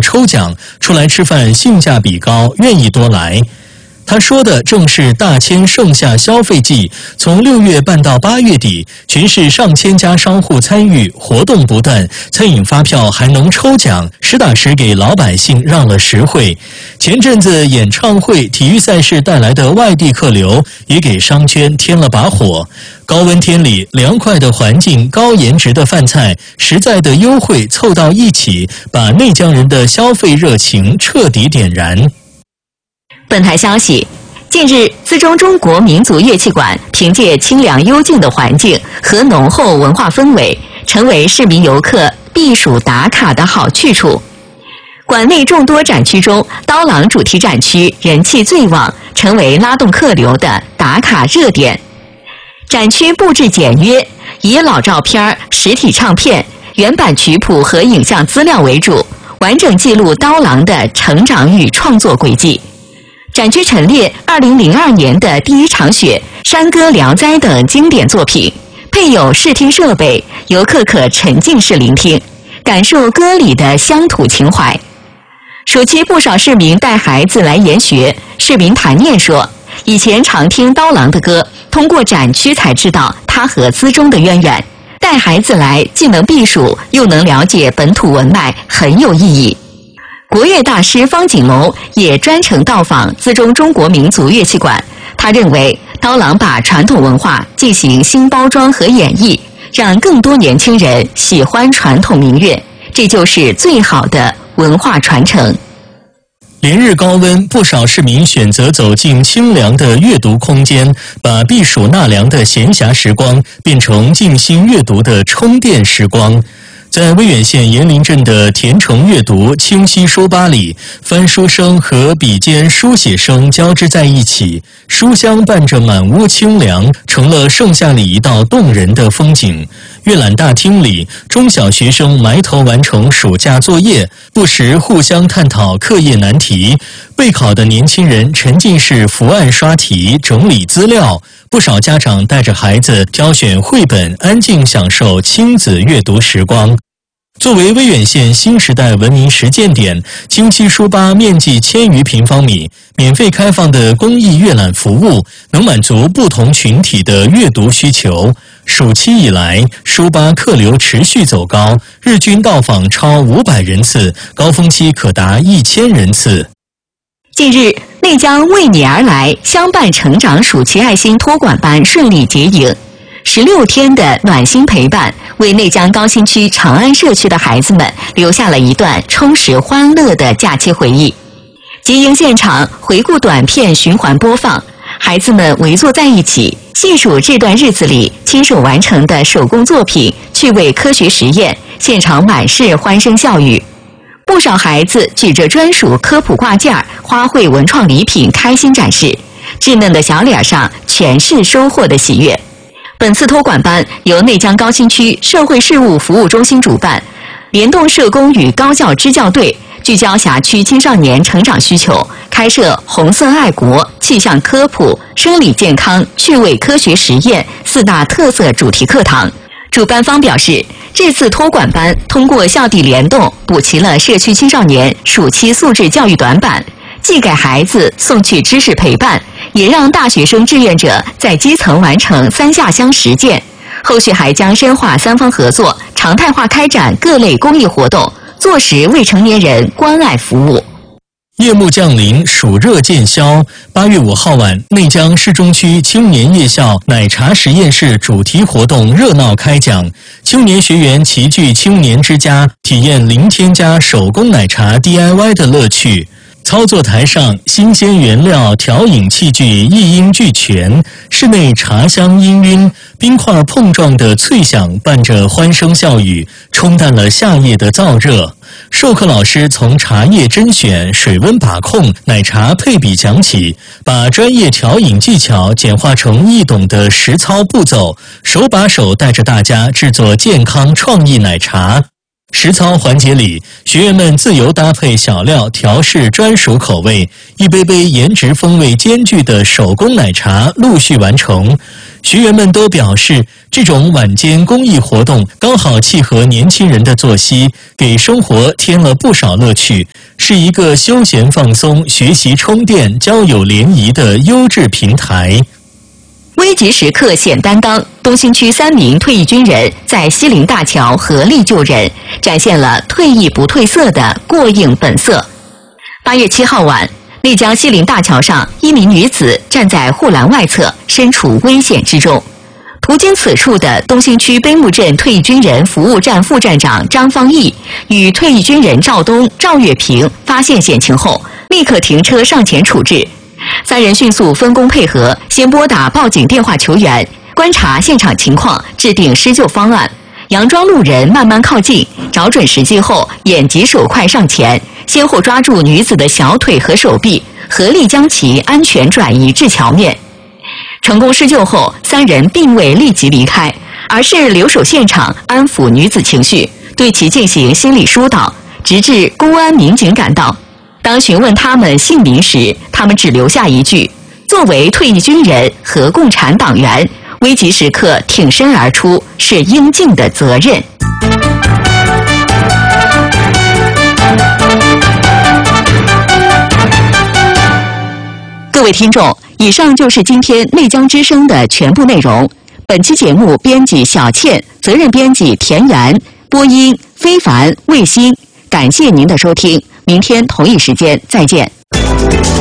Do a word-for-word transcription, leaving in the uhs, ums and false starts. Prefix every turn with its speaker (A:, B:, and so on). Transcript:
A: 抽奖，出来吃饭性价比高，愿意多来。他说的正是大千盛夏消费季，从六月办到八月底，全市上千家商户参与，活动不断，餐饮发票还能抽奖，实打实给老百姓让了实惠。前阵子演唱会、体育赛事带来的外地客流，也给商圈添了把火。高温天里，凉快的环境、高颜值的饭菜、实在的优惠凑到一起，把内江人的消费热情彻底点燃。
B: 本台消息，近日，资中中国民族乐器馆凭借清凉幽静的环境和浓厚文化氛围，成为市民游客避暑打卡的好去处。馆内众多展区中，刀郎主题展区人气最旺，成为拉动客流的打卡热点。展区布置简约，以老照片、实体唱片、原版曲谱和影像资料为主，完整记录刀郎的成长与创作轨迹。展区陈列二零零二年的《第一场雪》《山歌聊斋》等经典作品，配有视听设备，游客可沉浸式聆听，感受歌里的乡土情怀。暑期不少市民带孩子来研学，市民谭念说，以前常听刀郎的歌，通过展区才知道他和资中的渊源，带孩子来既能避暑，又能了解本土文脉，很有意义。国乐大师方锦龙也专程到访资中中国民族乐器馆，他认为刀郎把传统文化进行新包装和演绎，让更多年轻人喜欢传统民乐，这就是最好的文化传承。
A: 连日高温，不少市民选择走进清凉的阅读空间，把避暑纳凉的闲暇时光变成静心阅读的充电时光。在威远县岩林镇的田城阅读清溪书吧里，翻书声和笔尖书写声交织在一起，书香伴着满屋清凉，成了盛夏里一道动人的风景。阅览大厅里，中小学生埋头完成暑假作业，不时互相探讨课业难题。备考的年轻人沉浸式伏案刷题、整理资料。不少家长带着孩子挑选绘本，安静享受亲子阅读时光。作为威远县新时代文明实践点，清溪书吧面积千余平方米，免费开放的公益阅览服务，能满足不同群体的阅读需求。暑期以来，书吧客流持续走高，日均到访超五百人次，高峰期可达一千人次。
B: 近日，内江为你而来相伴成长暑期爱心托管班顺利结营，十六天的暖心陪伴，为内江高新区长安社区的孩子们留下了一段充实欢乐的假期回忆。结营现场回顾短片循环播放，孩子们围坐在一起，细数这段日子里亲手完成的手工作品、趣味科学实验，现场满是欢声笑语。不少孩子举着专属科普挂件、花卉文创礼品开心展示，稚嫩的小脸上全是收获的喜悦。本次托管班由内江高新区社会事务服务中心主办，联动社工与高教支教队，聚焦辖区青少年成长需求，开设红色爱国、气象科普、生理健康、趣味科学实验四大特色主题课堂。主办方表示，这次托管班通过校地联动，补齐了社区青少年暑期素质教育短板，既给孩子送去知识陪伴，也让大学生志愿者在基层完成三下乡实践。后续还将深化三方合作，常态化开展各类公益活动，做实未成年人关爱服务。
A: 夜幕降临，暑热渐消。八月五号晚，内江市中区青年夜校奶茶实验室主题活动热闹开讲，青年学员齐聚青年之家，体验零添加手工奶茶 D I Y 的乐趣。操作台上，新鲜原料、调饮器具一应俱全，室内茶香氤氲，冰块碰撞的脆响伴着欢声笑语，冲淡了夏夜的燥热。授课老师从茶叶甄选、水温把控、奶茶配比讲起，把专业调饮技巧简化成易懂的实操步骤，手把手带着大家制作健康创意奶茶。实操环节里，学员们自由搭配小料调试专属口味，一杯杯颜值风味兼具的手工奶茶陆续完成。 学员们都表示，这种晚间公益活动刚好契合年轻人的作息，给生活添了不少乐趣，是一个休闲放松、学习充电、交友联谊的优质平台。
B: 危急时刻显担当，东兴区三名退役军人在西陵大桥合力救人，展现了退役不褪色的过硬本色。八月七号晚，丽江西陵大桥上，一名女子站在护栏外侧，身处危险之中。途经此处的东兴区碑木镇退役军人服务站副站长张方毅与退役军人赵东、赵月平发现险情后，立刻停车上前处置。三人迅速分工配合，先拨打报警电话求援，观察现场情况，制定施救方案。佯装路人慢慢靠近，找准时机后，眼疾手快上前，先后抓住女子的小腿和手臂，合力将其安全转移至桥面。成功施救后，三人并未立即离开，而是留守现场安抚女子情绪，对其进行心理疏导，直至公安民警赶到。当询问他们姓名时，他们只留下一句：作为退役军人和共产党员，危急时刻挺身而出是应尽的责任。各位听众，以上就是今天内江之声的全部内容。本期节目编辑小倩，责任编辑田园，播音非凡、卫星。感谢您的收听，明天同一时间再见。